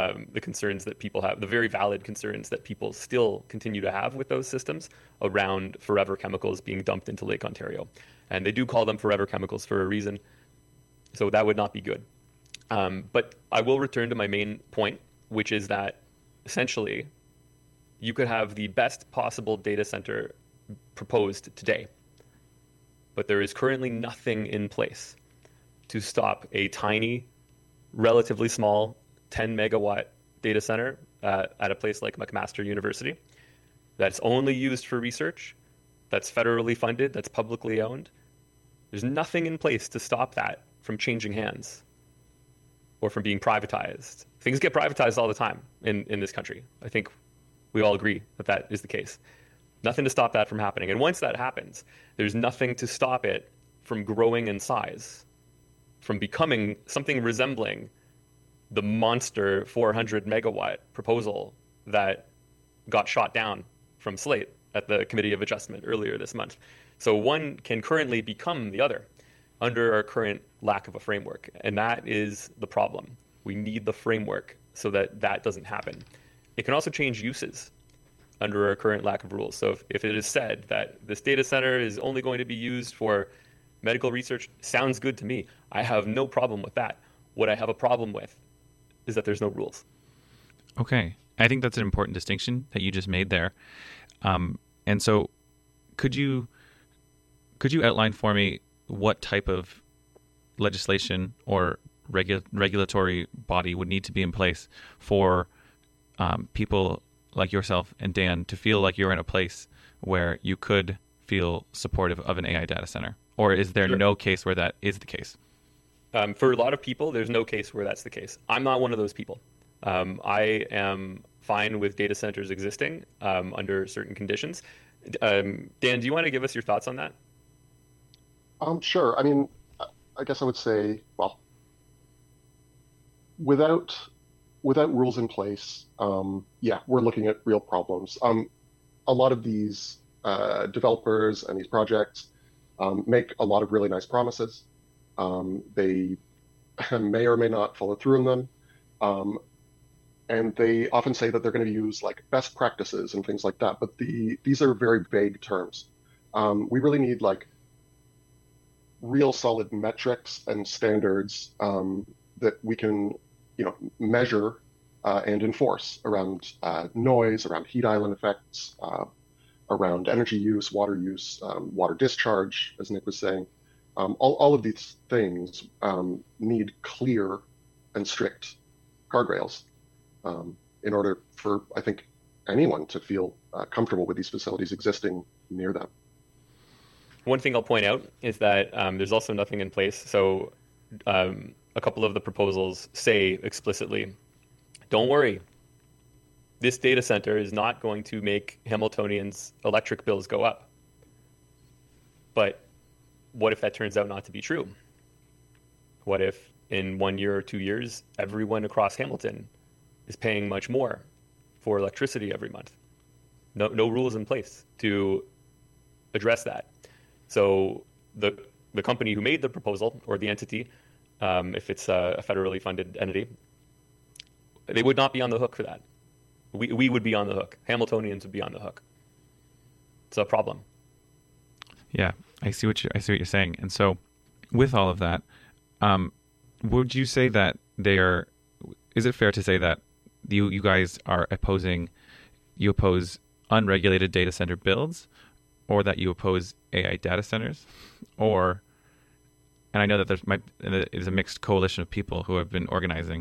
the concerns that people have, the very valid concerns that people still continue to have with those systems around forever chemicals being dumped into Lake Ontario. And they do call them forever chemicals for a reason. So that would not be good. But I will return to my main point, which is that essentially you could have the best possible data center proposed today, but there is currently nothing in place to stop a tiny, relatively small 10 megawatt data center at a place like McMaster University that's only used for research, that's federally funded, that's publicly owned. There's nothing in place to stop that from changing hands or from being privatized. Things get privatized all the time in this country. I think we all agree that that is the case. Nothing to stop that from happening. And once that happens, there's nothing to stop it from growing in size, from becoming something resembling the monster 400 megawatt proposal that got shot down from Slate at the Committee of Adjustment earlier this month. So one can currently become the other under our current lack of a framework. And that is the problem. We need the framework so that that doesn't happen. It can also change uses under our current lack of rules. So if it is said that this data center is only going to be used for medical research, sounds good to me. I have no problem with that. What I have a problem with is that there's no rules. Okay. I think that's an important distinction that you just made there. And so could you outline for me what type of legislation or regulatory body would need to be in place for people like yourself and Dan to feel like you're in a place where you could feel supportive of an AI data center? Or is there no case where that is the case? For a lot of people, there's no case where that's the case. I'm not one of those people. I am fine with data centers existing under certain conditions. Dan, do you want to give us your thoughts on that? Sure. I mean, I guess I would say, well, without rules in place, yeah, we're looking at real problems. A lot of these developers and these projects make a lot of really nice promises. They may or may not follow through on them. And they often say that they're going to use like best practices and things like that. But these are very vague terms. We really need like real solid metrics and standards that we can, measure and enforce around noise, around heat island effects, around energy use, water discharge, as Nick was saying. All of these things need clear and strict guardrails in order for, I think, anyone to feel comfortable with these facilities existing near them. One thing I'll point out is that there's also nothing in place. So a couple of the proposals say explicitly, don't worry, this data center is not going to make Hamiltonians' electric bills go up. But what if that turns out not to be true? What if in 1 year or 2 years, everyone across Hamilton is paying much more for electricity every month? No rules in place to address that. So the company who made the proposal, or the entity, if it's a federally funded entity, they would not be on the hook for that. We would be on the hook. Hamiltonians would be on the hook. It's a problem. Yeah, I see what you're saying. And so, with all of that, would you say that is it fair to say that you guys are you oppose unregulated data center builds, or that you oppose AI data centers, and I know that there's a mixed coalition of people who have been organizing.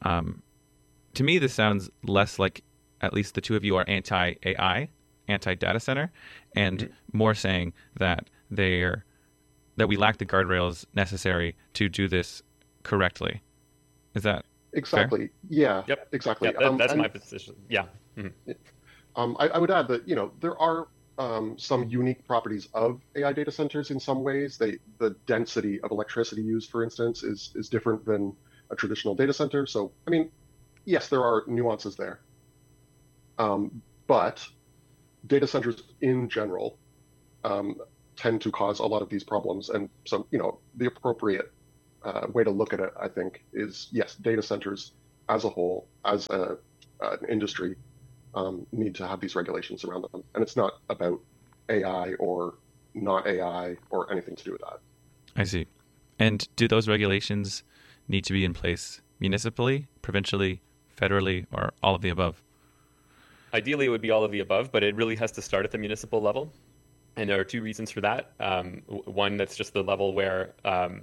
To me, this sounds less like at least the two of you are anti-AI, anti-data center, and more saying that that we lack the guardrails necessary to do this correctly. Is that exactly? Fair? Yeah. Yep. Exactly. Yep, that's my position. Yeah. Mm-hmm. I would add that there are some unique properties of AI data centers in some ways. The density of electricity used, for instance, is different than a traditional data center. So, I mean, yes, there are nuances there. But data centers in general tend to cause a lot of these problems. And so, the appropriate way to look at it, I think, is yes, data centers as a whole, as an industry, need to have these regulations around them. And it's not about AI or not AI or anything to do with that. I see. And do those regulations need to be in place municipally, provincially, federally, or all of the above? Ideally, it would be all of the above, but it really has to start at the municipal level. And there are two reasons for that. One, that's just the level where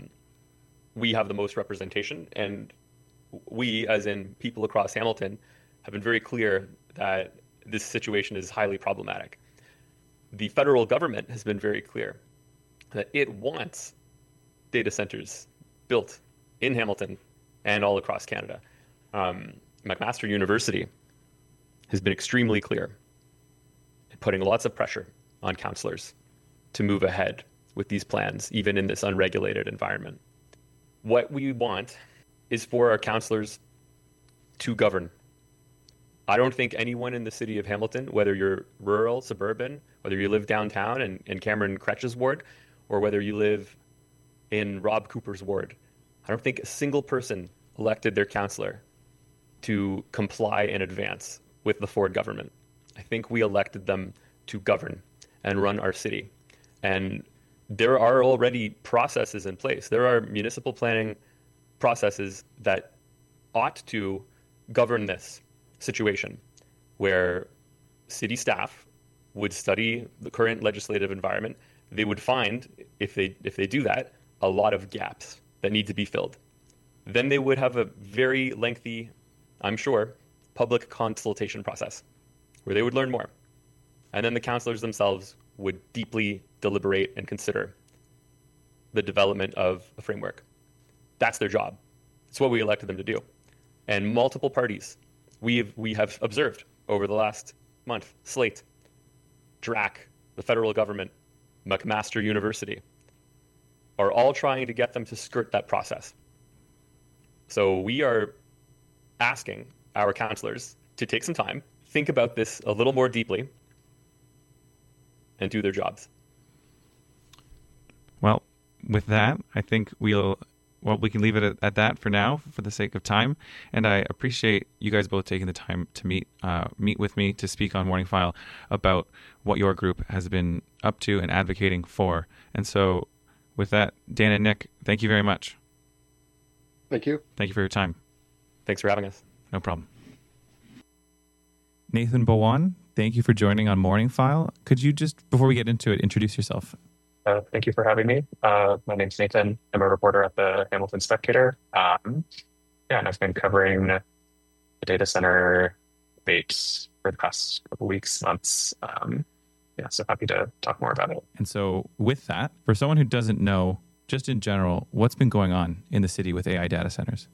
we have the most representation. And we, as in people across Hamilton, have been very clear that this situation is highly problematic. The federal government has been very clear that it wants data centers built in Hamilton and all across Canada. McMaster University has been extremely clear in putting lots of pressure on councillors to move ahead with these plans, even in this unregulated environment. What we want is for our councillors to govern. I don't think anyone in the city of Hamilton, whether you're rural, suburban, whether you live downtown in Cameron Kretsch's ward, or whether you live in Rob Cooper's ward, I don't think a single person elected their councillor to comply in advance with the Ford government. I think we elected them to govern and run our city. And there are already processes in place. There are municipal planning processes that ought to govern this situation, where city staff would study the current legislative environment. They would find, if they do that, a lot of gaps that need to be filled. Then they would have a very lengthy, I'm sure, public consultation process where they would learn more. And then the councillors themselves would deeply deliberate and consider the development of a framework. That's their job. It's what we elected them to do. And multiple parties we have observed over the last month, Slate, DRAC, the federal government, McMaster University, are all trying to get them to skirt that process. So we are asking our councillors to take some time, think about this a little more deeply, and do their jobs. Well, with that, I think we can leave it at that for now, for the sake of time. And I appreciate you guys both taking the time to meet with me to speak on Morning File about what your group has been up to and advocating for. And so, with that, Dan and Nick, thank you very much. Thank you. Thank you for your time. Thanks for having us. No problem. Nathan Bowan, thank you for joining on Morning File. Could you just, before we get into it, introduce yourself? Thank you for having me. My name's Nathan. I'm a reporter at the Hamilton Spectator. And I've been covering the data center debates for the past couple weeks, months. So happy to talk more about it. And so with that, for someone who doesn't know, just in general, what's been going on in the city with AI data centers?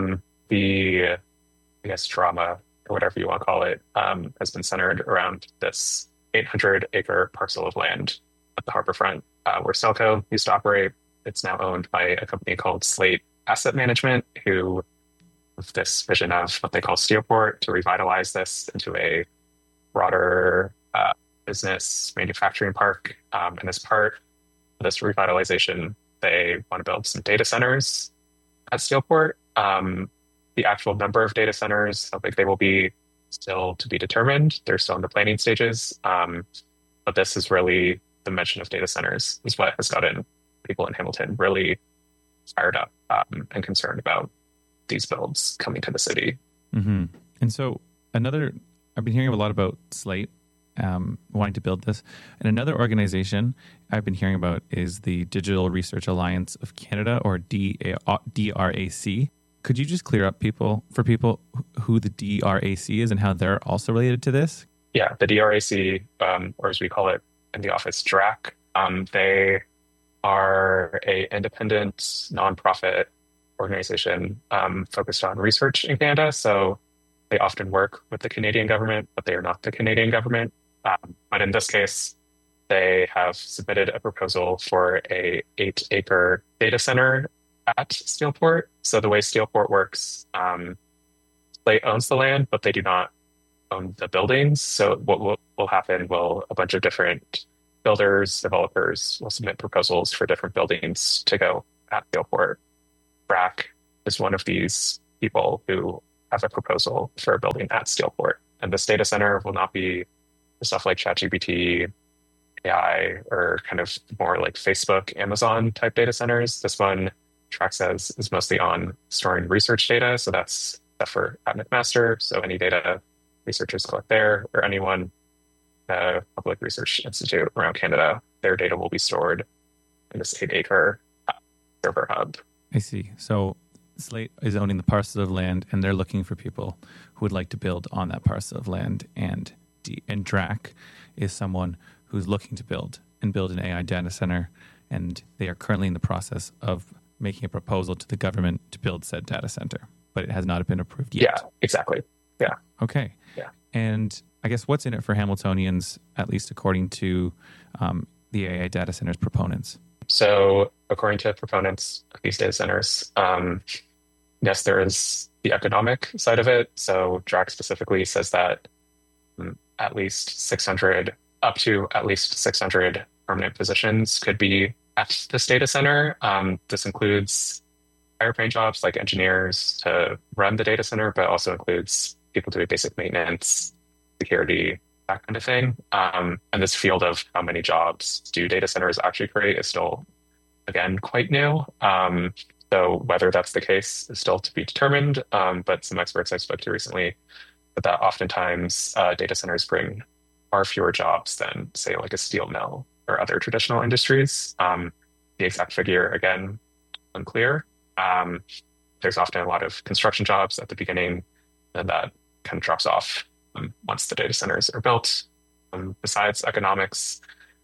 The drama, or whatever you want to call it, has been centered around this 800-acre parcel of land at the Harborfront, where Stelco used to operate. It's now owned by a company called Slate Asset Management, who have this vision of what they call Steelport to revitalize this into a broader business manufacturing park. And as part of this revitalization, they want to build some data centers at Steelport. The actual number of data centers, how big they will be, still to be determined. They're still in the planning stages. But this is really the mention of data centers is what has gotten people in Hamilton really fired up and concerned about these builds coming to the city. Mm-hmm. And so I've been hearing a lot about Slate wanting to build this. And another organization I've been hearing about is the Digital Research Alliance of Canada, or DRAC. Could you just clear up for people who the DRAC is and how they're also related to this? Yeah, the DRAC, or as we call it in the office, DRAC, they are an independent nonprofit organization focused on research in Canada. So they often work with the Canadian government, but they are not the Canadian government. But in this case, they have submitted a proposal for a 8-acre data center at Steelport. So the way Steelport works, Slate owns the land, but they do not own the buildings. So what will happen, a bunch of different builders, developers will submit proposals for different buildings to go at Steelport. BRAC is one of these people who have a proposal for building at Steelport. And this data center will not be stuff like ChatGPT, AI, or kind of more like Facebook, Amazon type data centers. This one, Track says, is mostly on storing research data. So that's for at McMaster. So any data researchers collect there, or anyone, public research institute around Canada, their data will be stored in this 8-acre server hub. I see. So Slate is owning the parcel of land, and they're looking for people who would like to build on that parcel of land. And DRAC is someone who's looking to build an AI data center, and they are currently in the process of making a proposal to the government to build said data center, but it has not been approved yet. Yeah, exactly. Yeah. Okay. Yeah. And I guess what's in it for Hamiltonians, at least according to the AI data center's proponents? So according to proponents of these data centers, yes, there is the economic side of it. So DRAC specifically says that at least 600, up to at least 600 permanent positions could be at this data center. This includes higher paying jobs like engineers to run the data center, but also includes people doing basic maintenance, security, that kind of thing. And this field of how many jobs do data centers actually create is still, again, quite new. So whether that's the case is still to be determined. But some experts I spoke to recently said that oftentimes data centers bring far fewer jobs than, say, like a steel mill or other traditional industries. The exact figure, again, unclear. There's often a lot of construction jobs at the beginning, and that kind of drops off once the data centers are built. Besides economics,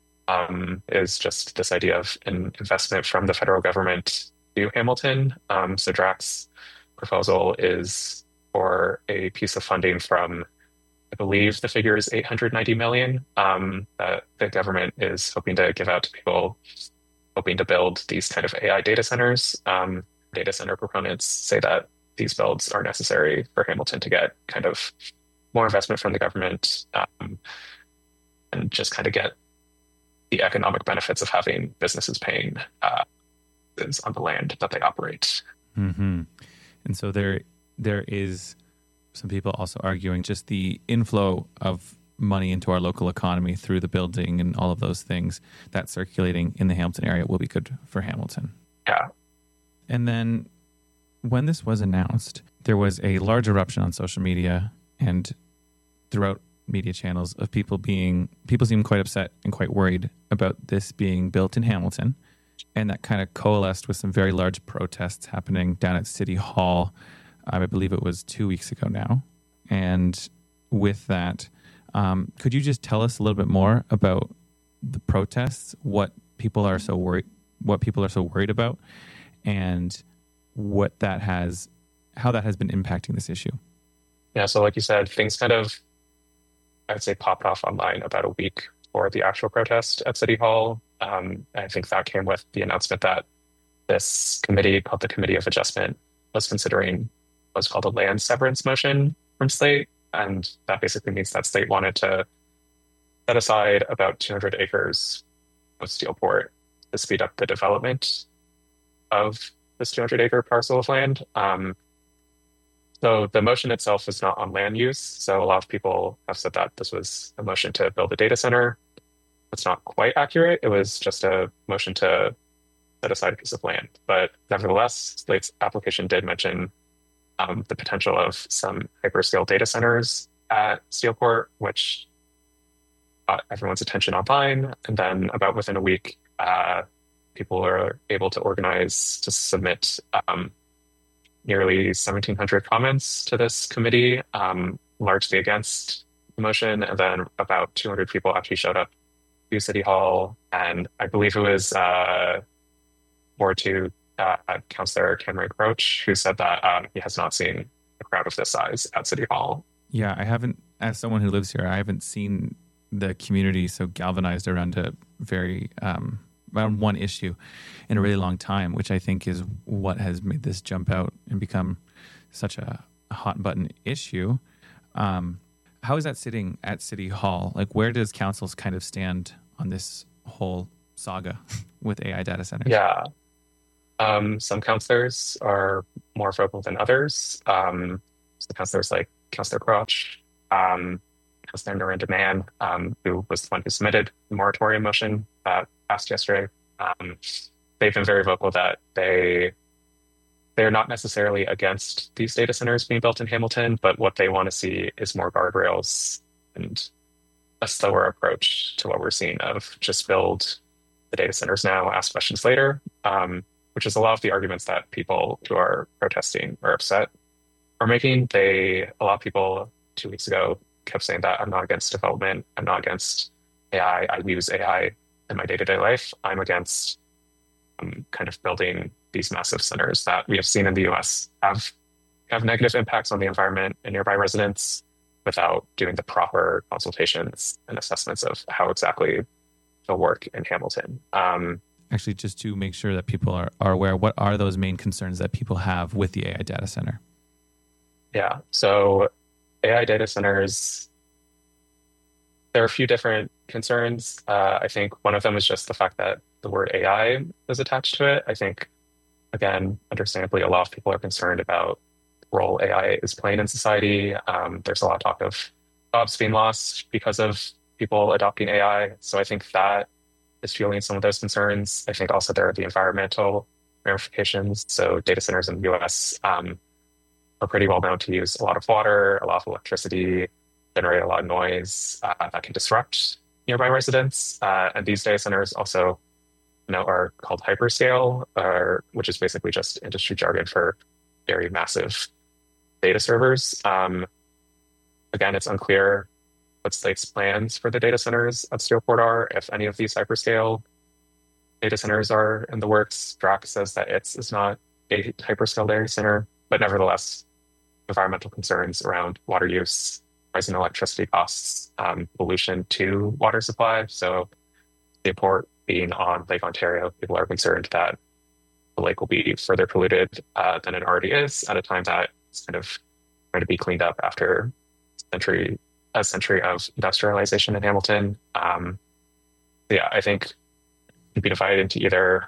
is just this idea of an investment from the federal government to Hamilton. So DRAC's proposal is for a piece of funding from, I believe the figure is 890 million, that the government is hoping to give out to people hoping to build these kind of AI data centers. Data center proponents say that these builds are necessary for Hamilton to get kind of more investment from the government, and just kind of get the economic benefits of having businesses paying on the land that they operate. Mm-hmm. And so there is some people also arguing just the inflow of money into our local economy through the building and all of those things that's circulating in the Hamilton area will be good for Hamilton. Yeah. And then when this was announced, there was a large eruption on social media and throughout media channels of people seemed quite upset and quite worried about this being built in Hamilton. And that kind of coalesced with some very large protests happening down at City Hall. I believe it was 2 weeks ago now. And with that, could you just tell us a little bit more about the protests, what people are so worried about, and how that has been impacting this issue? Yeah, so like you said, things kind of, I would say, popped off online about a week before the actual protest at City Hall. I think that came with the announcement that this committee called the Committee of Adjustment was considering what's called a land severance motion from Slate. And that basically means that Slate wanted to set aside about 200 acres of Steelport to speed up the development of this 200-acre parcel of land. So the motion itself is not on land use. So a lot of people have said that this was a motion to build a data center. That's not quite accurate. It was just a motion to set aside a piece of land. But nevertheless, Slate's application did mention the potential of some hyperscale data centers at Steelport, which got everyone's attention online. And then about within a week, people are able to organize to submit nearly 1,700 comments to this committee, largely against the motion. And then about 200 people actually showed up to City Hall. And I believe it was Ward 2 Councillor Cameron Croach, who said that he has not seen a crowd of this size at City Hall. Yeah, I haven't, as someone who lives here, I haven't seen the community so galvanized around a very around one issue in a really long time, which I think is what has made this jump out and become such a hot button issue. How is that sitting at City Hall? Like, where does councils kind of stand on this whole saga with AI data centers? Yeah. Some councillors are more vocal than others. councilors like Councillor Crouch, Councillor Noranda Mann, who was the one who submitted the moratorium motion that passed yesterday. They've been very vocal that they're not necessarily against these data centers being built in Hamilton, but what they want to see is more guardrails and a slower approach to what we're seeing of just build the data centers now, ask questions later, which is a lot of the arguments that people who are protesting or upset are making. A lot of people 2 weeks ago kept saying that I'm not against development, I'm not against AI, I use AI in my day-to-day life. I'm against kind of building these massive centers that we have seen in the US have negative impacts on the environment and nearby residents without doing the proper consultations and assessments of how exactly they'll work in Hamilton. Actually, just to make sure that people are aware, what are those main concerns that people have with the AI data center? Yeah, so AI data centers, there are a few different concerns. I think one of them is just the fact that the word AI is attached to it. I think, again, understandably, a lot of people are concerned about the role AI is playing in society. There's a lot of talk of jobs being lost because of people adopting AI. So I think that is fueling some of those concerns. I think also there are the environmental ramifications. So data centers in the US are pretty well known to use a lot of water, a lot of electricity, generate a lot of noise that can disrupt nearby residents. And these data centers also are called hyperscale, which is basically just industry jargon for very massive data servers. Again, it's unclear what Slate's plans for the data centers at Steelport are, if any of these hyperscale data centers are in the works. Drac says that it's not a hyperscale data center, but nevertheless, environmental concerns around water use, rising electricity costs, pollution to water supply. So the port being on Lake Ontario, people are concerned that the lake will be further polluted than it already is at a time that it's kind of trying to be cleaned up after a century of industrialization in Hamilton. Yeah, I think it could be divided into either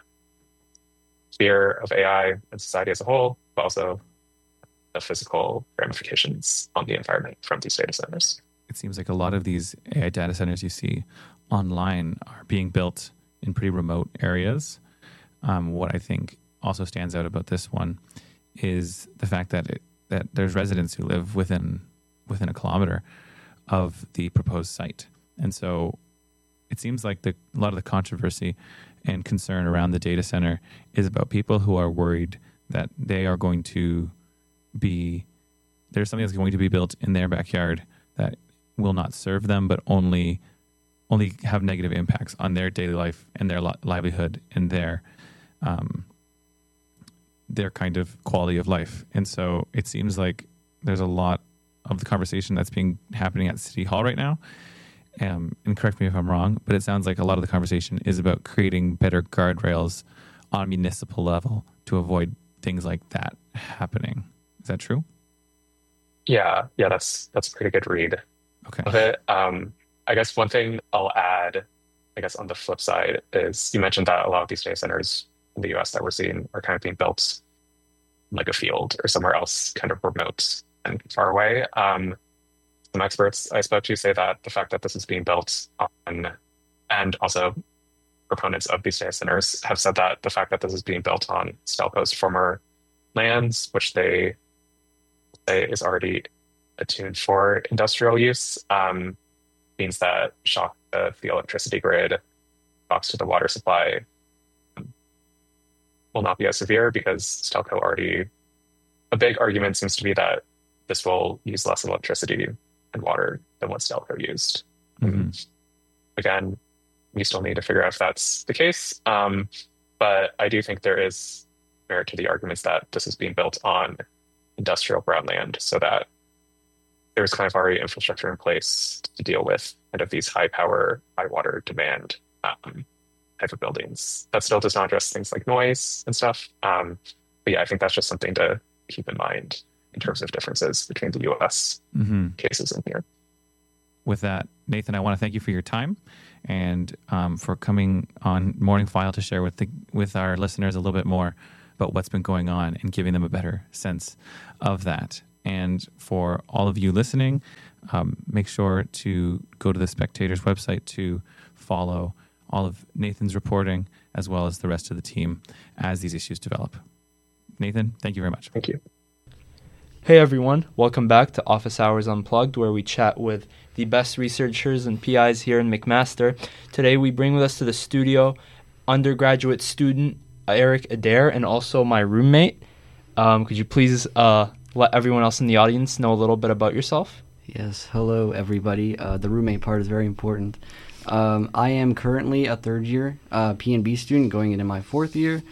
fear of AI and society as a whole, but also the physical ramifications on the environment from these data centers. It seems like a lot of these AI data centers you see online are being built in pretty remote areas. What I think also stands out about this one is the fact that there's residents who live within a kilometer of the proposed site. And so it seems like a lot of the controversy and concern around the data center is about people who are worried that they are going to there's something that's going to be built in their backyard that will not serve them, but only have negative impacts on their daily life and their livelihood and their kind of quality of life. And so it seems like there's a lot of the conversation that's happening at City Hall right now. And correct me if I'm wrong, but it sounds like a lot of the conversation is about creating better guardrails on a municipal level to avoid things like that happening. Is that true? Yeah, that's a pretty good read of it. I guess one thing I'll add, I guess on the flip side, is you mentioned that a lot of these data centers in the US that we're seeing are kind of being built like a field or somewhere else, kind of remote and far away. Some experts I spoke to say that the fact that this is being built on, and also proponents of these data centers have said that the fact that this is being built on Stelco's former lands, which they say is already attuned for industrial use, means that shock to the electricity grid, shocks to the water supply will not be as severe because Stelco already, a big argument seems to be that this will use less electricity and water than what Stelco used. Mm-hmm. Again, we still need to figure out if that's the case, but I do think there is merit to the arguments that this is being built on industrial brownland so that there's kind of already infrastructure in place to deal with kind of these high power, high water demand type of buildings. That still does not address things like noise and stuff. But yeah, I think that's just something to keep in mind in terms of differences between the US cases in here. With that, Nathan, I want to thank you for your time and for coming on Morning File to share with our listeners a little bit more about what's been going on and giving them a better sense of that. And for all of you listening, make sure to go to the Spectator's website to follow all of Nathan's reporting as well as the rest of the team as these issues develop. Nathan, thank you very much. Thank you. Hey everyone, welcome back to Office Hours Unplugged, where we chat with the best researchers and PIs here in McMaster. Today we bring with us to the studio undergraduate student Eric Adair and also my roommate. Could you please let everyone else in the audience know a little bit about yourself? Yes, hello everybody. The roommate part is very important. I am currently a third year P&B student going into my fourth year,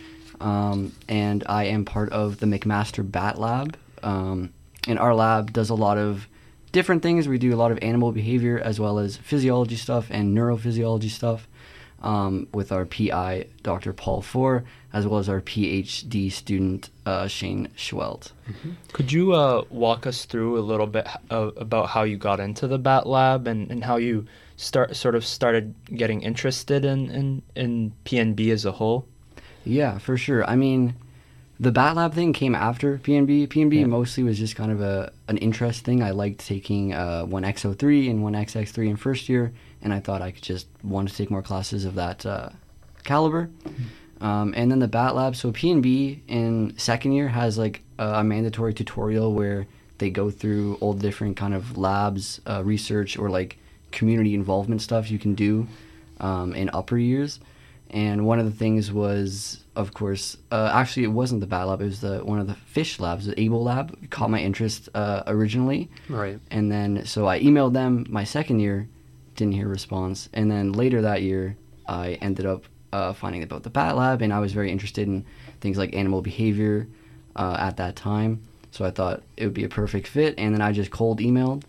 and I am part of the McMaster Bat Lab. And our lab does a lot of different things. We do a lot of animal behavior as well as physiology stuff and neurophysiology stuff with our PI, Dr. Paul Four, as well as our PhD student, Shane Schwelt. Mm-hmm. Could you walk us through a little bit about how you got into the Bat Lab and how you started getting interested in PNB as a whole? Yeah, for sure. I mean, the Bat Lab thing came after PNB. PNB mostly was just kind of an interest thing. I liked taking 1X03 and 1XX3 in first year, and I thought I could just want to take more classes of that caliber. Mm-hmm. And then the Bat Lab, so PNB in second year has like a mandatory tutorial where they go through all the different kind of labs, research, or like community involvement stuff you can do in upper years. And one of the things was, of course, actually it wasn't the Bat Lab, it was one of the fish labs, the Able Lab. It caught my interest originally. Right. And then, so I emailed them my second year, didn't hear a response. And then later that year, I ended up finding about the Bat Lab, and I was very interested in things like animal behavior at that time. So I thought it would be a perfect fit, and then I just cold emailed.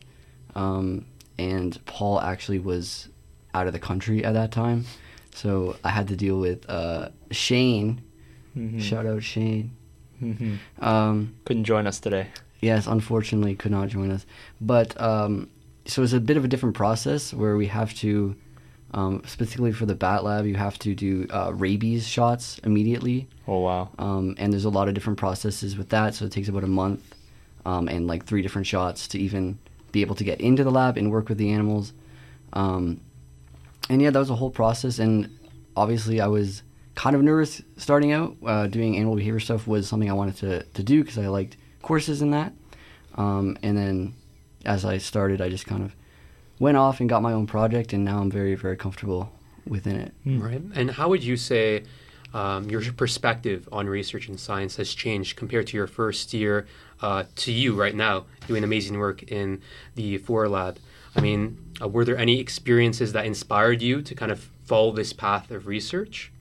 And Paul actually was out of the country at that time. So I had to deal with Shane. Mm-hmm. Shout out Shane. Mm-hmm. Couldn't join us today. Yes, unfortunately could not join us. But so it's a bit of a different process where we have to, specifically for the Bat Lab, you have to do rabies shots immediately. Oh, wow. And there's a lot of different processes with that. So it takes about a month and like 3 different shots to even be able to get into the lab and work with the animals. And yeah, that was a whole process, and obviously I was kind of nervous starting out. Doing animal behavior stuff was something I wanted to do because I liked courses in that. And then as I started, I just kind of went off and got my own project, and now I'm very, very comfortable within it. Right. And how would you say your perspective on research and science has changed compared to your first year to you right now doing amazing work in the 4 lab? I mean, were there any experiences that inspired you to kind of follow this path of research?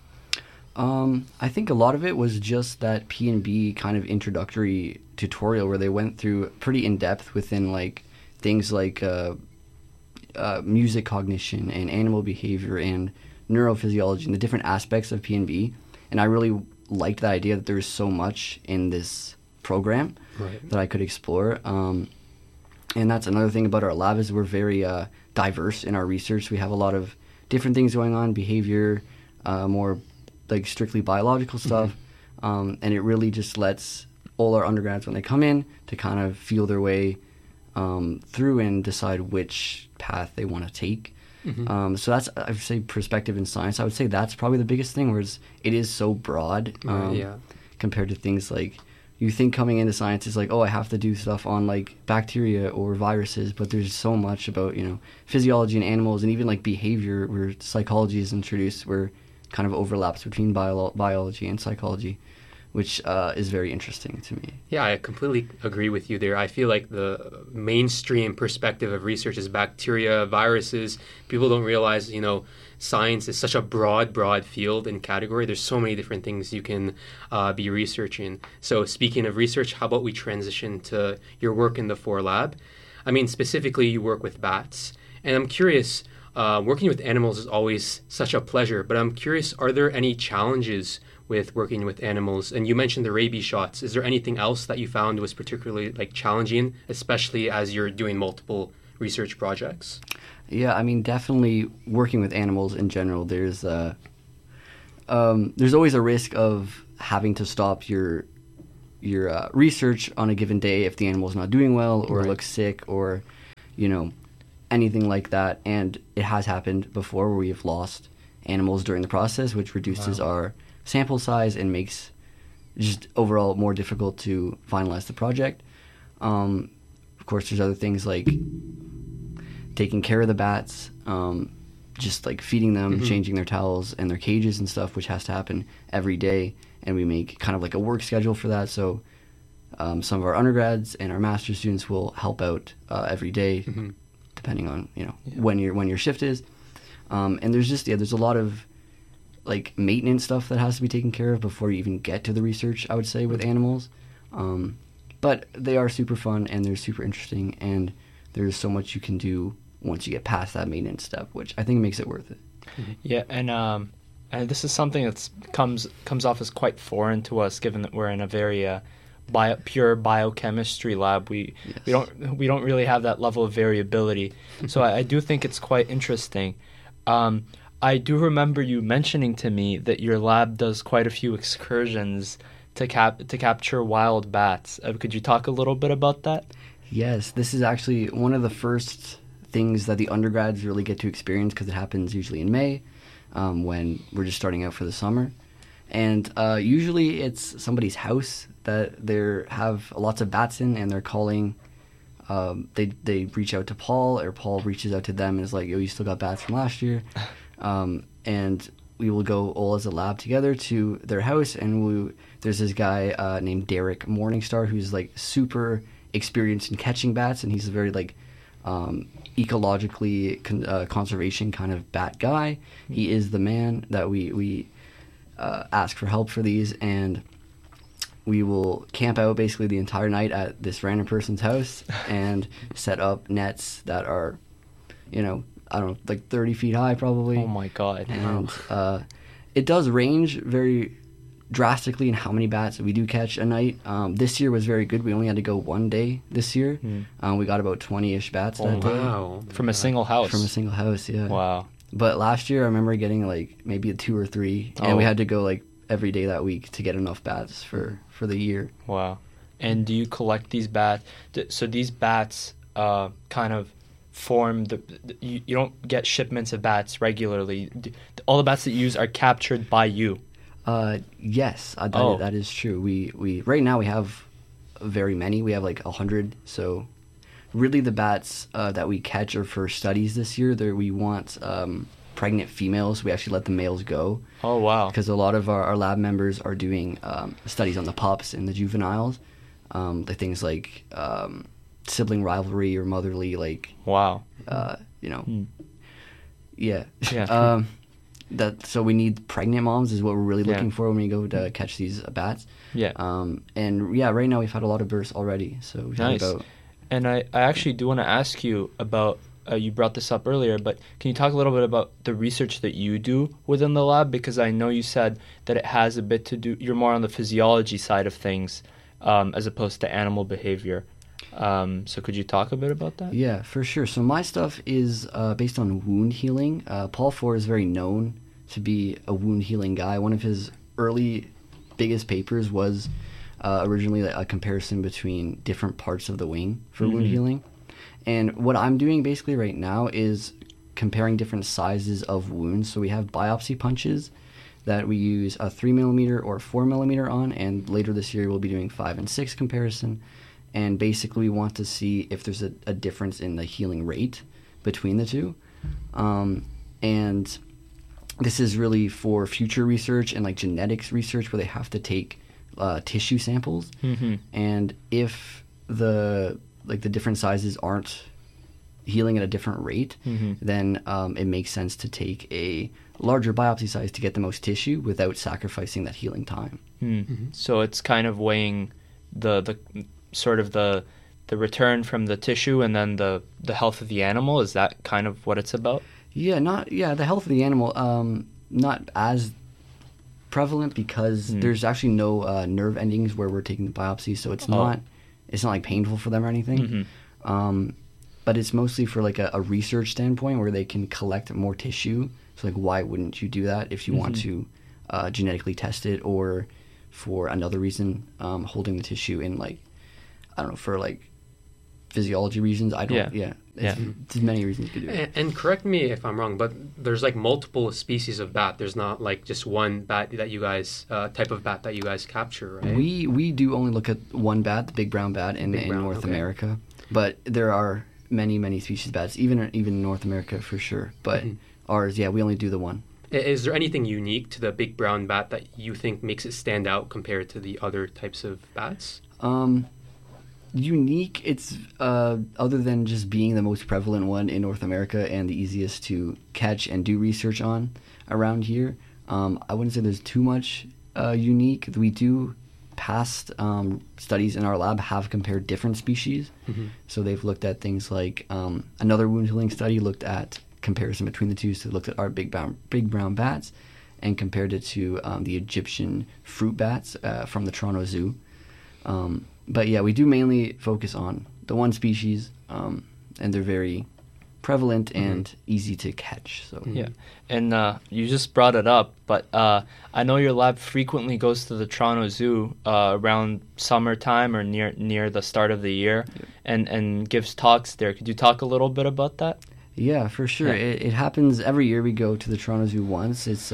I think a lot of it was just that P&B kind of introductory tutorial where they went through pretty in-depth within like things like music cognition and animal behavior and neurophysiology and the different aspects of P&B. And I really liked the idea that there was so much in this program that I could explore. And that's another thing about our lab is we're very diverse in our research. We have a lot of different things going on, behavior, more like strictly biological stuff. Mm-hmm. And it really just lets all our undergrads, when they come in, to kind of feel their way through and decide which path they want to take. Mm-hmm. So that's, I would say, perspective in science. I would say that's probably the biggest thing, whereas it is so broad compared to things like, you think coming into science is like, oh, I have to do stuff on like bacteria or viruses, but there's so much about, physiology and animals and even like behavior where psychology is introduced, where kind of overlaps between biology and psychology, which is very interesting to me. Yeah, I completely agree with you there. I feel like the mainstream perspective of research is bacteria, viruses. People don't realize, science is such a broad field and category. There's so many different things you can be researching. So speaking of research, how about we transition to your work in the 4 lab? I mean, specifically, you work with bats. And I'm curious, working with animals is always such a pleasure, but I'm curious, are there any challenges with working with animals? And you mentioned the rabies shots. Is there anything else that you found was particularly challenging, especially as you're doing multiple research projects? Yeah, I mean, definitely working with animals in general, there's always a risk of having to stop your your research on a given day if the animal's not doing well or Right. looks sick or, you know, anything like that. And it has happened before where we have lost animals during the process, which reduces our sample size and makes just overall more difficult to finalize the project. Of course, there's other things like taking care of the bats, just like feeding them, changing their towels and their cages and stuff, which has to happen every day. And we make kind of like a work schedule for that. So some of our undergrads and our master's students will help out every day, depending on when your shift is. And there's just there's a lot of like maintenance stuff that has to be taken care of before you even get to the research, I would say, with animals. But they are super fun and they're super interesting, and there's so much you can do once you get past that maintenance step, which I think makes it worth it. Yeah, and this is something that comes off as quite foreign to us, given that we're in a very pure biochemistry lab. We don't really have that level of variability. So I do think it's quite interesting. I do remember you mentioning to me that your lab does quite a few excursions to capture wild bats. Could you talk a little bit about that? Yes, this is actually one of the first things that the undergrads really get to experience, because it happens usually in May, when we're just starting out for the summer. And usually it's somebody's house that they have lots of bats in, and they're calling. They reach out to Paul, or Paul reaches out to them and is like, "Yo, you still got bats from last year," and we will go all as a lab together to their house, and there's this guy named Derek Morningstar who's like super experienced in catching bats, and he's a very like ecologically conservation kind of bat guy. He is the man that we ask for help for these, and we will camp out basically the entire night at this random person's house and set up nets that are, I don't know, like 30 feet high probably. Oh my God. And it does range very drastically in how many bats we do catch a night. This year was very good. We only had to go one day this year. We got about 20-ish bats that day. Wow. From a single house. From a single house, yeah. Wow. But last year I remember getting like maybe 2 or 3, and we had to go like every day that week to get enough bats for the year. Wow. And do you collect these bats? So these bats kind of form you don't get shipments of bats regularly. All the bats that you use are captured by you. Yes, that is true. We right now we have very many. We have like 100. So really the bats that we catch are for studies this year. We want pregnant females. We actually let the males go. Oh, wow. Because a lot of our lab members are doing studies on the pups and the juveniles. The things like sibling rivalry or motherly, like... Wow. Yeah. Yeah. So we need pregnant moms is what we're really looking for when we go to catch these bats. Yeah. And yeah, right now we've had a lot of births already. So we've had about... And I actually do want to ask you about, you brought this up earlier, but can you talk a little bit about the research that you do within the lab? Because I know you said that it has a bit to do, you're more on the physiology side of things as opposed to animal behavior. So could you talk a bit about that? Yeah, for sure. So my stuff is based on wound healing. Paul Four is very known to be a wound healing guy. One of his early biggest papers was originally a comparison between different parts of the wing for wound healing. And what I'm doing basically right now is comparing different sizes of wounds. So we have biopsy punches that we use a 3mm or 4mm on, and later this year we'll be doing 5 and 6 comparison. And basically we want to see if there's a difference in the healing rate between the two. And this is really for future research and like genetics research where they have to take tissue samples. And if the different sizes aren't healing at a different rate, then it makes sense to take a larger biopsy size to get the most tissue without sacrificing that healing time. So it's kind of weighing the sort of the return from the tissue and then the health of the animal. Is that kind of what it's about? The health of the animal, not as prevalent because there's actually no nerve endings where we're taking the biopsy, so it's not like painful for them or anything. But it's mostly for like a research standpoint where they can collect more tissue. So like, why wouldn't you do that if you want to genetically test it or for another reason, holding the tissue in like, I don't know, for like physiology reasons. I don't. Yeah. There's many reasons you could do it. And correct me if I'm wrong, but there's like multiple species of bat. There's not like just one bat that you guys type of bat that you guys capture, right? We do only look at one bat, the big brown bat in North okay. America, but there are many species of bats, even in North America for sure. But ours, we only do the one. Is there anything unique to the big brown bat that you think makes it stand out compared to the other types of bats? Unique, it's other than just being the most prevalent one in North America and the easiest to catch and do research on around here. I wouldn't say there's too much unique. We do past studies in our lab have compared different species. So they've looked at things like another wound healing study looked at comparison between the two. So they looked at our big brown bats and compared it to the Egyptian fruit bats from the Toronto Zoo. But yeah, we do mainly focus on the one species, and they're very prevalent and easy to catch. So Yeah, and you just brought it up, but I know your lab frequently goes to the Toronto Zoo around summertime or near the start of the year, and gives talks there. Could you talk a little bit about that? Yeah, for sure. Yeah. It happens every year. We go to the Toronto Zoo once. It's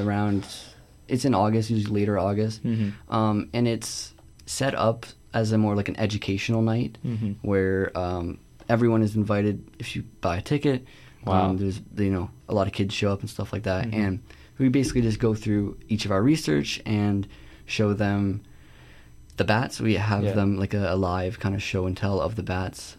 in August, usually later August, and it's set up as a more like an educational night where everyone is invited. If you buy a ticket, there's a lot of kids show up and stuff like that, and we basically just go through each of our research and show them the bats. We have them like a live kind of show and tell of the bats,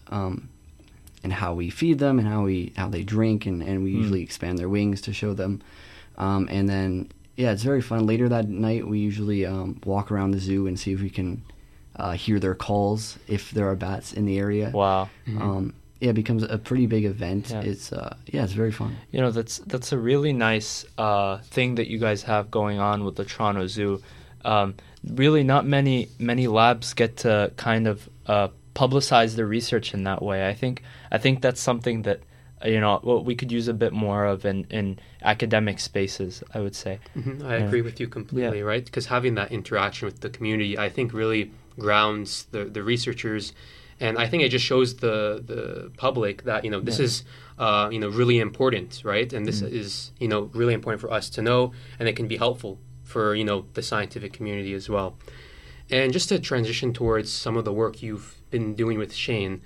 and how we feed them and how they drink, and we usually expand their wings to show them, and then it's very fun. Later that night, we usually walk around the zoo and see if we can hear their calls if there are bats in the area. Wow. It becomes a pretty big event. Yeah. It's very fun. That's a really nice thing that you guys have going on with the Toronto Zoo. Really, not many labs get to kind of publicize their research in that way. I think that's something that we could use a bit more of in academic spaces, I would say. I agree with you completely, right? Because having that interaction with the community, I think, really grounds the researchers, and I think it just shows the public that this is really important, right? And this is really important for us to know, and it can be helpful for the scientific community as well. And just to transition towards some of the work you've been doing with Shane.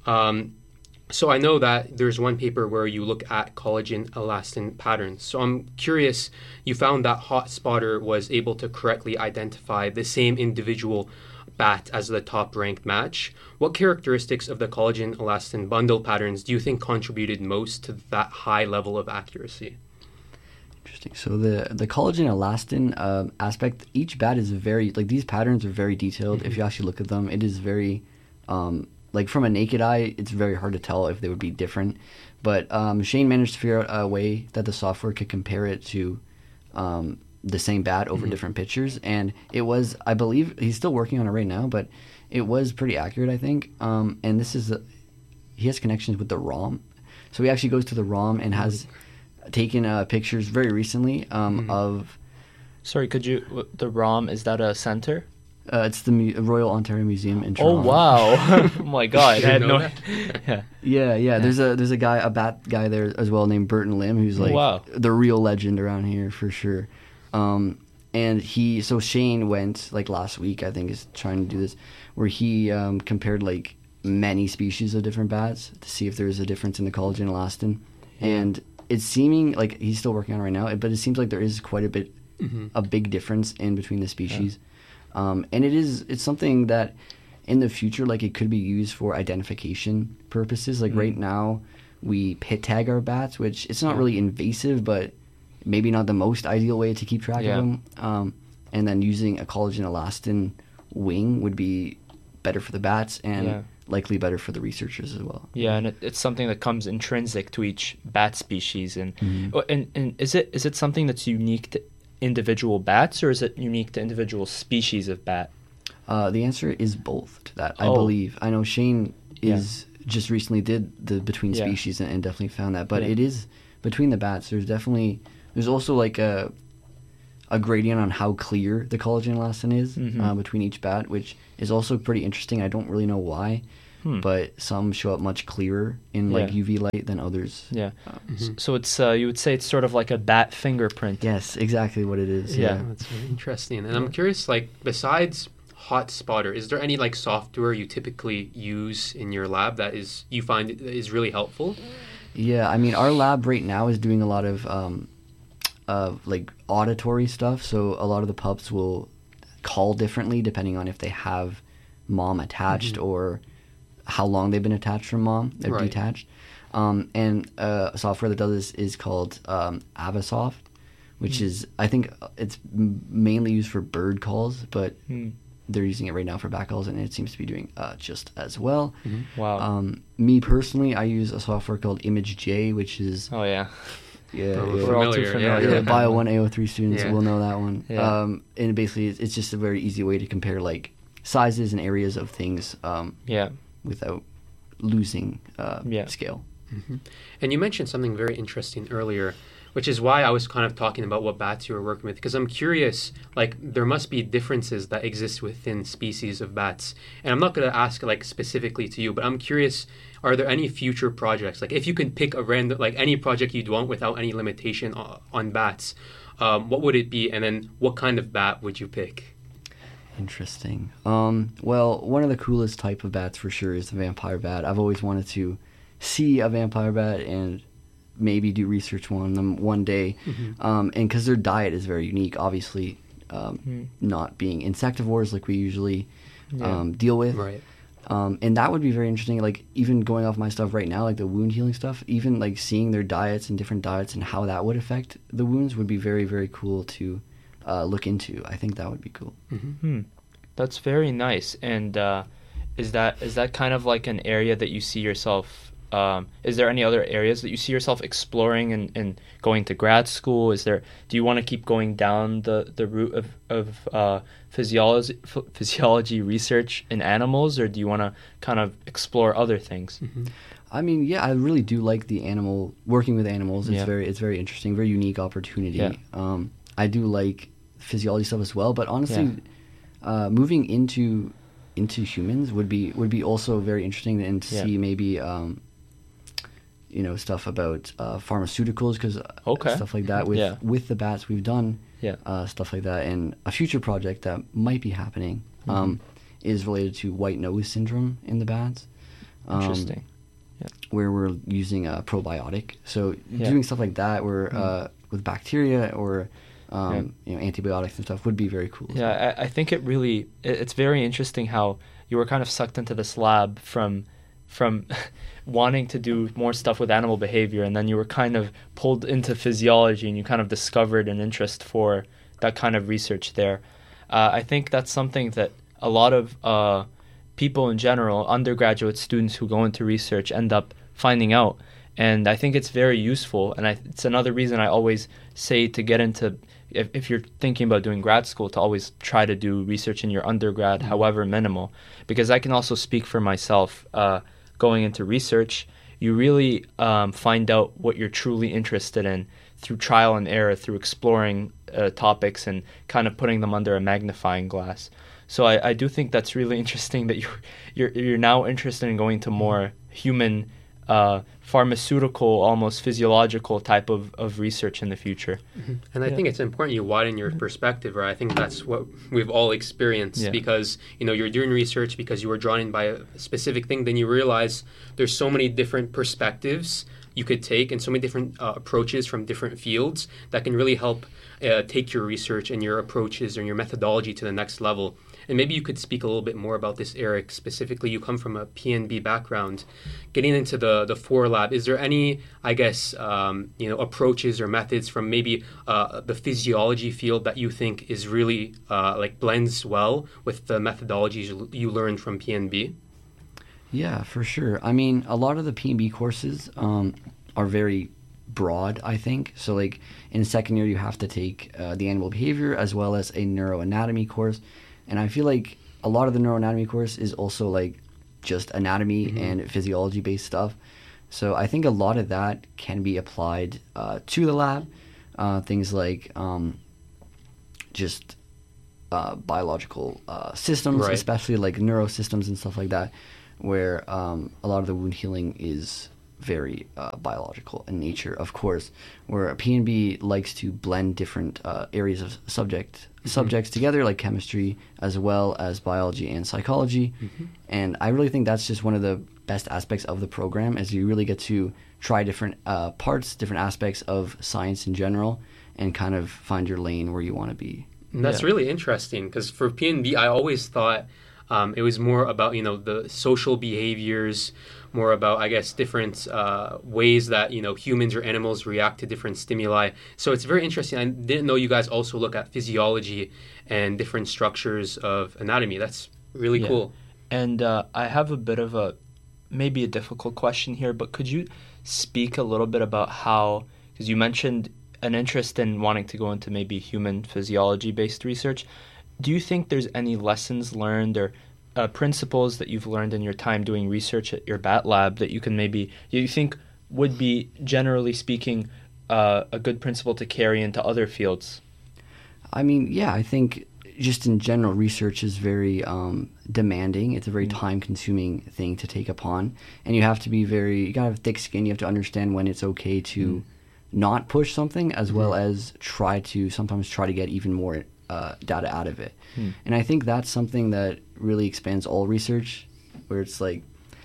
So I know that there's one paper where you look at collagen elastin patterns. So I'm curious, you found that HotSpotter was able to correctly identify the same individual bat as the top-ranked match. What characteristics of the collagen elastin bundle patterns do you think contributed most to that high level of accuracy? Interesting. So the collagen elastin aspect, each bat is these patterns are very detailed. If you actually look at them, it is very from a naked eye, it's very hard to tell if they would be different. But Shane managed to figure out a way that the software could compare it to the same bat over different pictures. And it was, I believe, he's still working on it right now, but it was pretty accurate, I think. And this is, he has connections with the ROM. So he actually goes to the ROM and has taken pictures very recently of... Sorry, the ROM, is that a center? It's the Royal Ontario Museum in Toronto. Oh wow! Oh my god! I had no. Yeah. There's a guy, a bat guy there as well named Burton Lim, who's like the real legend around here for sure. And so Shane went like last week, I think, is trying to do this, where he compared like many species of different bats to see if there's a difference in the collagen elastin, and it's seeming like he's still working on it right now, but it seems like there is quite a bit, a big difference in between the species. And it's something that in the future, like it could be used for identification purposes. Like right now, we pit tag our bats, which it's not really invasive, but maybe not the most ideal way to keep track of them. And then using a collagen elastin wing would be better for the bats and likely better for the researchers as well. Yeah, and it's something that comes intrinsic to each bat species. And is it something that's unique to individual bats, or is it unique to individual species of bat? The answer is both to that, I believe. I know Shane just recently did the between species and definitely found that, but it is between the bats. There's also like a gradient on how clear the collagen elastin is Mm-hmm. between each bat, which is also pretty interesting. I don't really know why, but some show up much clearer in like Yeah. UV light than others. Yeah. So it's you would say it's sort of like a bat fingerprint. Yes, exactly what it is. Yeah. Yeah. That's very interesting. And I'm curious, like, besides Hotspotter, is there any like software you typically use in your lab that is you find is really helpful? Yeah, I mean, our lab right now is doing a lot of like auditory stuff. So a lot of the pups will call differently depending on if they have mom attached or how long they've been attached from mom. They're Right. detached. And a software that does this is called Avasoft, which is, I think it's mainly used for bird calls, but they're using it right now for bat calls, and it seems to be doing just as well. Wow. Me personally, I use a software called ImageJ, which is Oh yeah. yeah, Oh, yeah. We're all too familiar, familiar. Yeah, Bio 1 AO3 students Yeah. will know that one. Yeah. And basically, it's just a very easy way to compare like sizes and areas of things Yeah. without losing Yeah. scale. And you mentioned something very interesting earlier, which is why I was kind of talking about what bats you were working with, because I'm curious, like, there must be differences that exist within species of bats. And I'm not going to ask, like, specifically to you, but I'm curious, are there any future projects? Like, if you can pick a random, like, any project you'd want without any limitation on bats, what would it be? And then what kind of bat would you pick? Interesting. Well, one of the coolest type of bats for sure is the vampire bat. I've always wanted to see a vampire bat and maybe do research on them one day. And because their diet is very unique, obviously, not being insectivores like we usually deal with. Right. And that would be very interesting. Like, even going off my stuff right now, like the wound healing stuff, even like seeing their diets and different diets and how that would affect the wounds would be very, very cool to look into. I think that would be cool. That's very nice. And is that kind of like an area that you see yourself? Is there any other areas that you see yourself exploring and going to grad school? Do you want to keep going down the route of physiology research in animals, or do you want to kind of explore other things? I mean, yeah, I really do like the working with animals. It's Yeah. it's very interesting, very unique opportunity. Yeah. I do like physiology stuff as well, but honestly, moving into humans would be also very interesting, and to see maybe stuff about pharmaceuticals, because stuff like that with the bats we've done stuff like that. And a future project that might be happening is related to white nose syndrome in the bats. Interesting. Where we're using a probiotic, so doing stuff like that, where with bacteria or antibiotics and stuff would be very cool. Yeah, I think it's very interesting how you were kind of sucked into this lab from wanting to do more stuff with animal behavior, and then you were kind of pulled into physiology, and you kind of discovered an interest for that kind of research there. I think that's something that a lot of people in general, undergraduate students who go into research, end up finding out. And I think it's very useful, and it's another reason I always say to get into, if you're thinking about doing grad school, to always try to do research in your undergrad, however minimal. Because I can also speak for myself, going into research, you really find out what you're truly interested in through trial and error, through exploring topics and kind of putting them under a magnifying glass. So I do think that's really interesting that you're now interested in going to more human, pharmaceutical, almost physiological type of research in the future. And I think it's important you widen your perspective, right? I think that's what we've all experienced, because you're doing research because you were drawn in by a specific thing, then you realize there's so many different perspectives you could take and so many different approaches from different fields that can really help take your research and your approaches and your methodology to the next level. And maybe you could speak a little bit more about this, Eric. Specifically, you come from a PNB background. Getting into the 4 lab, is there any, I guess, approaches or methods from maybe the physiology field that you think is really blends well with the methodologies you learned from PNB? Yeah, for sure. I mean, a lot of the PNB courses are very broad, I think. So, like, in second year, you have to take the animal behavior as well as a neuroanatomy course. And I feel like a lot of the neuroanatomy course is also like just anatomy and physiology based stuff. So I think a lot of that can be applied to the lab. Things like just biological systems, Right. especially like neurosystems and stuff like that, where a lot of the wound healing is very biological in nature, of course, where PNB likes to blend different areas of subjects together, like chemistry as well as biology and psychology. And I really think that's just one of the best aspects of the program, is you really get to try different parts, different aspects of science in general, and kind of find your lane where you want to be. And that's Yeah. really interesting, because for PNB, I always thought it was more about, the social behaviors, more about, I guess, different ways that, humans or animals react to different stimuli. So it's very interesting. I didn't know you guys also look at physiology and different structures of anatomy. That's really Yeah. cool. And I have a bit of maybe a difficult question here, but could you speak a little bit about how, because you mentioned an interest in wanting to go into maybe human physiology-based research. Do you think there's any lessons learned or principles that you've learned in your time doing research at your bat lab that you think would be, generally speaking, a good principle to carry into other fields? I mean, yeah, I think just in general, research is very demanding. It's a very time-consuming thing to take upon, and you gotta have thick skin. You have to understand when it's okay to not push something, as well as sometimes try to get even more data out of it. And I think that's something that really expands all research, where it's like,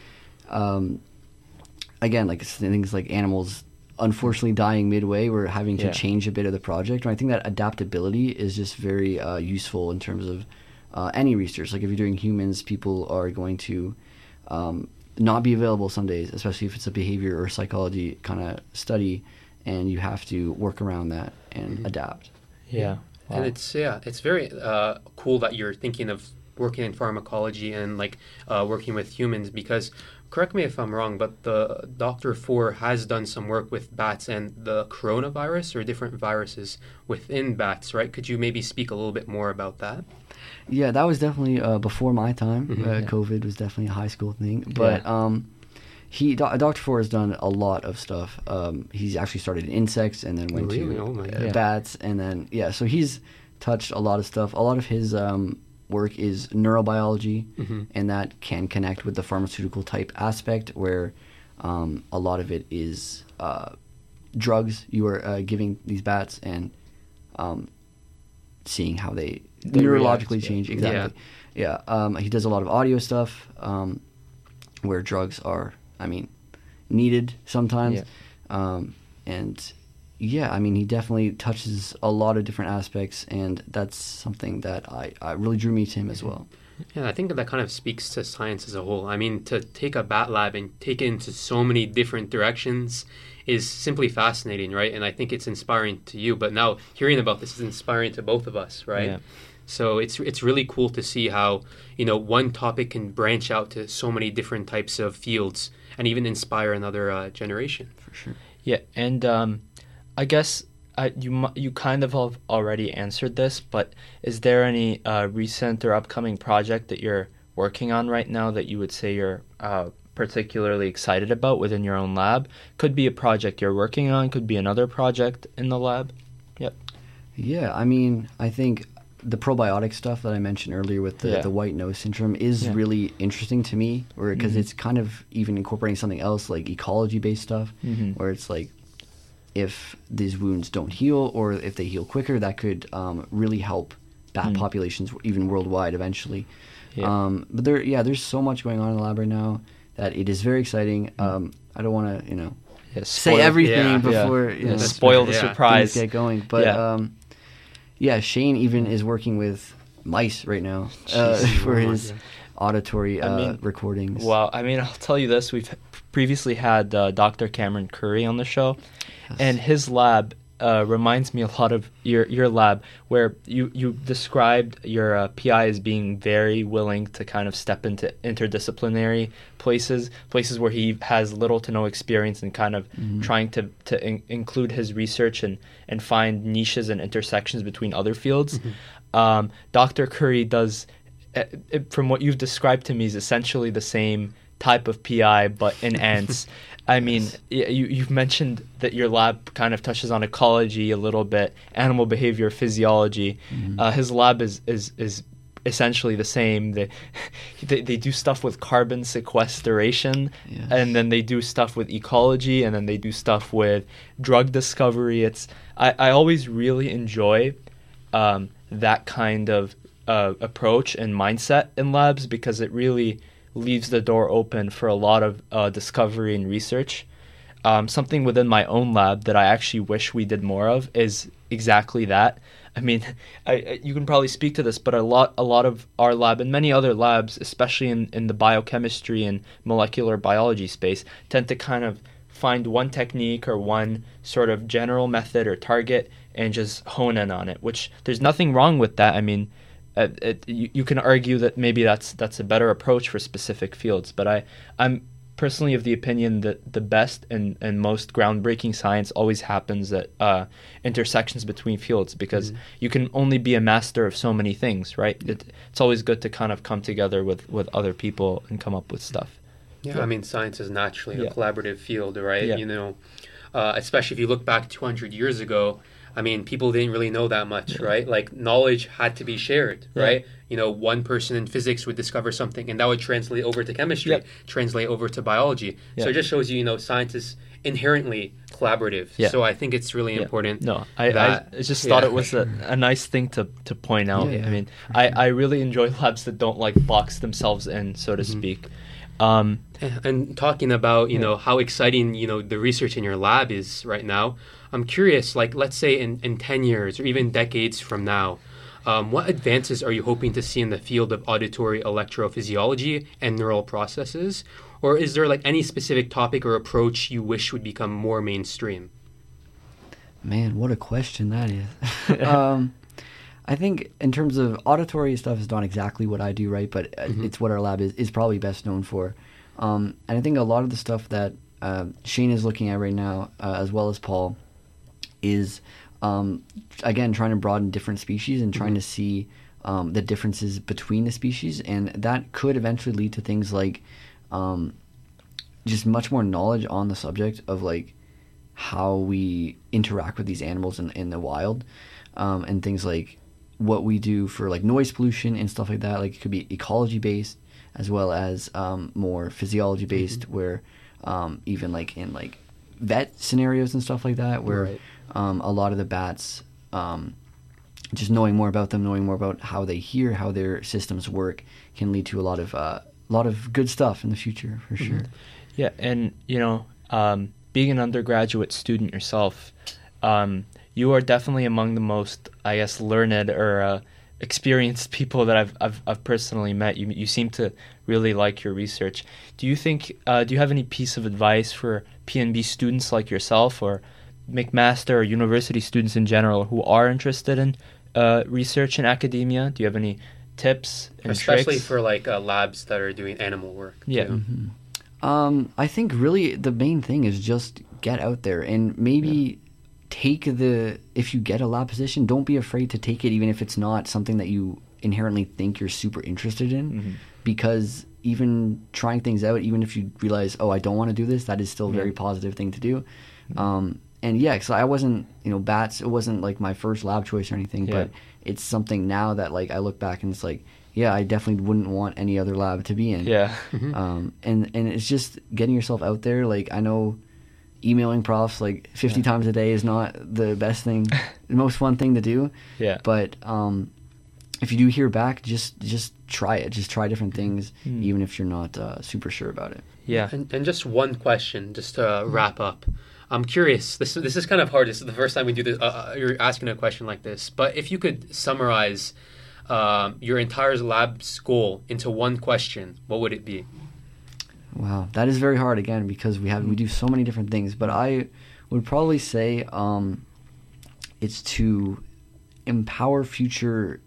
again, like things like animals unfortunately dying midway, we're having to change a bit of the project. And I think that adaptability is just very useful in terms of any research. Like if you're doing humans, people are going to not be available some days, especially if it's a behavior or psychology kind of study, and you have to work around that and adapt. Yeah. Wow. And it's very cool that you're thinking of working in pharmacology and working with humans, because correct me if I'm wrong, but the Dr. Four has done some work with bats and the coronavirus or different viruses within bats, right? Could you maybe speak a little bit more about that? Yeah, that was definitely before my time. COVID was definitely a high school thing, but Dr. Four has done a lot of stuff. He's actually started in insects and then went to bats, and then so he's touched a lot of stuff. A lot of his work is neurobiology, and that can connect with the pharmaceutical type aspect, where a lot of it is drugs you are giving these bats and seeing how they neurologically change. Exactly. Yeah. He does a lot of audio stuff where drugs are, needed sometimes. And he definitely touches a lot of different aspects, and that's something that I really drew me to him as well. Yeah, I think that kind of speaks to science as a whole. I mean, to take a bat lab and take it into so many different directions is simply fascinating, right? And I think it's inspiring to you. But now hearing about this is inspiring to both of us, right? Yeah. So it's really cool to see how, one topic can branch out to so many different types of fields and even inspire another generation. For sure. Yeah, and I guess you kind of have already answered this, but is there any recent or upcoming project that you're working on right now that you would say you're particularly excited about within your own lab? Could be a project you're working on, could be another project in the lab. Yep. Yeah, I think the probiotic stuff that I mentioned earlier with the white nose syndrome is really interesting to me, because it's kind of even incorporating something else like ecology-based stuff, where it's like, if these wounds don't heal, or if they heal quicker, that could really help bat populations even worldwide eventually. Yeah. But there's so much going on in the lab right now that it is very exciting. I don't want to say everything before spoil the surprise. Things get going. But Shane even is working with mice right now for his auditory recordings. Well, I'll tell you this: we've previously had Dr. Cameron Curry on the show. Yes. And his lab reminds me a lot of your lab, where you described your PI as being very willing to kind of step into interdisciplinary places where he has little to no experience, and kind of trying to include his research and find niches and intersections between other fields. Dr. Curry does, from what you've described to me, is essentially the same type of PI, but in ants. I mean, you've mentioned that your lab kind of touches on ecology a little bit, animal behavior, physiology. His lab is essentially the same. They do stuff with carbon sequestration, and then they do stuff with ecology, and then they do stuff with drug discovery. I always really enjoy that kind of approach and mindset in labs, because it really leaves the door open for a lot of discovery and research. Something within my own lab that I actually wish we did more of is exactly that. I mean, you can probably speak to this, but a lot of our lab and many other labs, especially in the biochemistry and molecular biology space, tend to kind of find one technique or one sort of general method or target and just hone in on it, which there's nothing wrong with that. I mean, you can argue that maybe that's a better approach for specific fields, but I'm personally of the opinion that the best and most groundbreaking science always happens at intersections between fields, because you can only be a master of so many things, right? It's always good to kind of come together with other people and come up with stuff. Yeah, I mean, science is naturally a collaborative field, right? Yeah. You know, especially if you look back 200 years ago, I mean, people didn't really know that much, right? Like, knowledge had to be shared, right? You know, one person in physics would discover something, and that would translate over to chemistry, translate over to biology. So it just shows you, you know, science is inherently collaborative. So I think it's really important. No, I just thought it was a nice thing to point out. I mean, I really enjoy labs that don't, like, box themselves in, so to speak. And talking about, you know, how exciting, you know, the research in your lab is right now, I'm curious, like, let's say in 10 years or even decades from now, what advances are you hoping to see in the field of auditory electrophysiology and neural processes? Or is there, like, any specific topic or approach you wish would become more mainstream? Man, what a question that is. I think in terms of auditory stuff is not exactly what I do, right? But it's what our lab is probably best known for. And I think a lot of the stuff that Shane is looking at right now, as well as Paul, is, again, trying to broaden different species and trying to see the differences between the species. And that could eventually lead to things like just much more knowledge on the subject of, like, how we interact with these animals in the wild, and things like what we do for, like, noise pollution and stuff like that. Like, it could be ecology based as well as more physiology based, where even, like, in, like, vet scenarios and stuff like that, where a lot of the bats, just knowing more about them, knowing more about how they hear, how their systems work, can lead to a lot of good stuff in the future, for sure. Yeah, and, you know, being an undergraduate student yourself, you are definitely among the most, I guess, learned or experienced people that I've personally met. You seem to really like your research. Do you have any piece of advice for PNB students like yourself, or McMaster or university students in general who are interested in research and academia? Do you have any tips and especially tricks? for, like, labs that are doing animal work? Yeah. I think really the main thing is just get out there and maybe if you get a lab position, don't be afraid to take it, even if it's not something that you inherently think you're super interested in, because even trying things out, even if you realize, I don't want to do this, that is still a very positive thing to do. And yeah, because I wasn't, bats, it wasn't like my first lab choice or anything, but it's something now that, like, I look back and it's like, yeah, I definitely wouldn't want any other lab to be in. Yeah. And it's just getting yourself out there. Like, I know emailing profs like 50 times a day is not the best thing, the most fun thing to do. Yeah. But if you do hear back, just try it. Just try different things, even if you're not super sure about it. Yeah. And just one question, just to wrap up. I'm curious. This is kind of hard. This is the first time we do this. You're asking a question like this. But if you could summarize your entire lab's goal into one question, what would it be? Wow, that is very hard, again, because we do so many different things. But I would probably say it's to empower future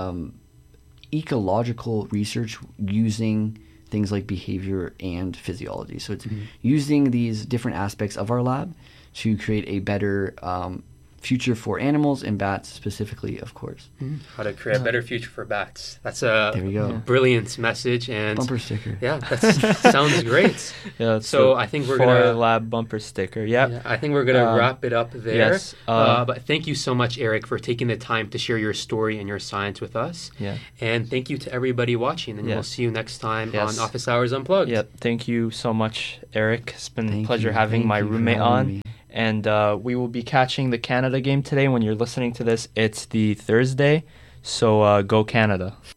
ecological research using things like behavior and physiology. So it's using these different aspects of our lab to create a better future for animals and bats specifically, of course. How to create a better future for bats. That's There a we go. brilliant message, and Bumper sticker. yeah, that sounds great. Yeah, So I think we're For gonna. Lab bumper sticker. Yep. Yeah, I think we're gonna wrap it up there. yes, but thank you so much, Eric, for taking the time to share your story and your science with us. Yeah. And thank you to everybody watching. And Yeah. we'll see you next time Yes. on Office Hours Unplugged. Yep. Thank you so much, Eric. It's been a Thank pleasure you. having Thank my you for roommate having on. me. And we will be catching the Canada game today. When you're listening to this, it's the Thursday. So go Canada.